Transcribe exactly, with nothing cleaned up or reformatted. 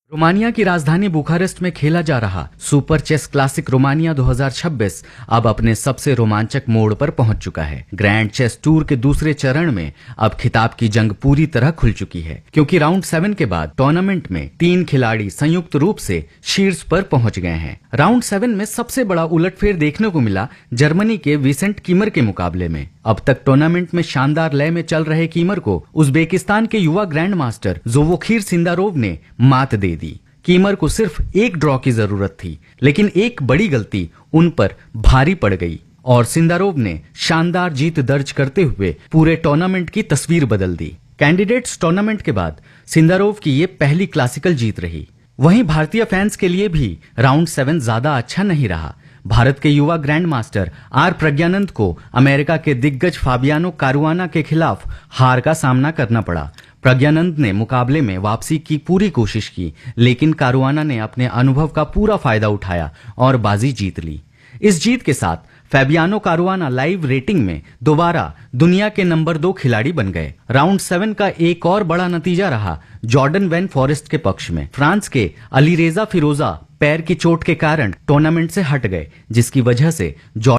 Romania की राजधानी Bucharest में खेला जा रहा सुपर चेस क्लासिक रोमानिया दो हज़ार छब्बीस अब अपने सबसे रोमांचक मोड़ पर पहुंच चुका है। ग्रैंड चेस टूर के दूसरे चरण में अब खिताब की जंग पूरी तरह खुल चुकी है, क्योंकि राउंड सेवन के बाद टूर्नामेंट में तीन खिलाड़ी संयुक्त रूप से शीर्ष पर पहुंच गए हैं। राउंड सेवन में सबसे बड़ा उलटफेर देखने को मिला जर्मनी के विसेंट कीमर के मुकाबले में। अब तक टूर्नामेंट में शानदार लय में चल रहे कीमर को उज्बेकिस्तान के युवा ग्रैंड मास्टर जोवोखिर सिंदारोव ने मात दे दी। कीमर को सिर्फ एक ड्रॉ की जरूरत थी, लेकिन एक बड़ी गलती उन पर भारी पड़ गई और सिंदारोव ने शानदार जीत दर्ज करते हुए पूरे टूर्नामेंट की तस्वीर बदल दी। कैंडिडेट्स टूर्नामेंट के बाद सिंदारोव की ये पहली क्लासिकल जीत रही। वहीं भारतीय फैंस के लिए भी राउंड सेवन ज्यादा अच्छा नहीं रहा। भारत के युवा ग्रैंड मास्टर आर प्रज्ञानंद को अमेरिका के दिग्गज फाबियानो कारुआना के खिलाफ हार का सामना करना पड़ा। प्रज्ञानंद ने मुकाबले में वापसी की पूरी कोशिश की, लेकिन कारुआना ने अपने अनुभव का पूरा फायदा उठाया और बाजी जीत ली। इस जीत के साथ फैबियानो कारुआना लाइव रेटिंग में दोबारा दुनिया के नंबर दो खिलाड़ी बन गए। राउंड सेवन का एक और बड़ा नतीजा रहा जॉर्डन वैन फॉरेस्ट के पक्ष में। फ्रांस के अलीरेजा फिरोजा पैर की चोट के कारण टूर्नामेंट से हट गए, जिसकी वजह से